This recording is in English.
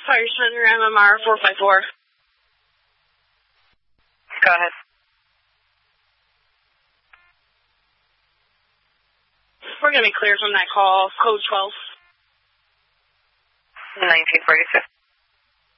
Fire Center MMR 454. Go ahead. We're going to be cleared from that call. Code 12. 1946.